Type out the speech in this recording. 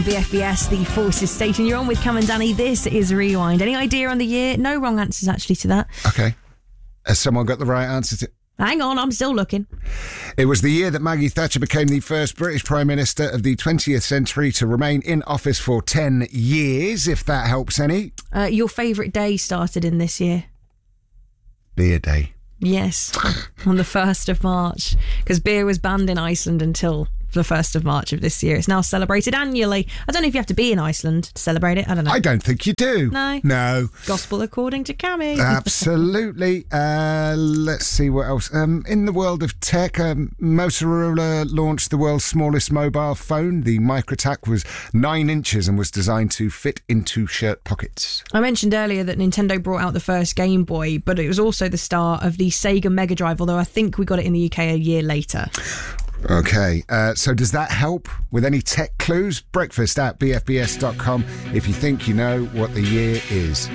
BFBS, the Forces station. You're on with Cam and Danny. This is Rewind. Any idea on the year? No wrong answers, actually, to that. Okay. Has someone got the right answer to... Hang on, I'm still looking. It was the year that Maggie Thatcher became the first British Prime Minister of the 20th century to remain in office for 10 years, if that helps any. Your favourite day started in this year? Beer Day. Yes, on the 1st of March, because beer was banned in Iceland until the 1st of March of this year. It's now celebrated annually. I don't know if you have to be in Iceland to celebrate it. I don't know. I don't think you do. No. Gospel according to Cammy. Absolutely. Let's see what else. In the world of tech, Motorola launched the world's smallest mobile phone. The Microtac was 9 inches and was designed to fit into shirt pockets. I mentioned earlier that Nintendo brought out the first Game Boy, but it was also the start of the Sega Mega Drive, although I think we got it in the UK a year later. Okay, so does that help with any tech clues? Breakfast at bfbs.com if you think you know what the year is.